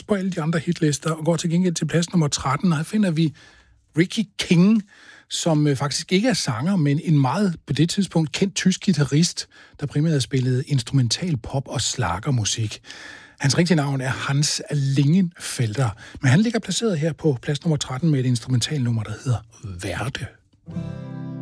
også på alle de andre hitlister, og går til gengæld til plads nummer 13, og her finder vi Ricky King, som faktisk ikke er sanger, men en meget på det tidspunkt kendt tysk guitarist, der primært spillede instrumental pop og schlagermusik. Hans rigtige navn er Hans Lingenfelter, men han ligger placeret her på plads nummer 13 med et instrumentalnummer, der hedder Verde.